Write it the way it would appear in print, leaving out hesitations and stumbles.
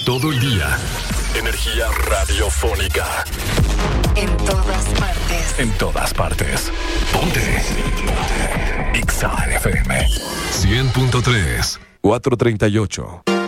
todo el día. Energía radiofónica. En todas partes. En todas partes. Ponte. Exa FM 100.3. 438.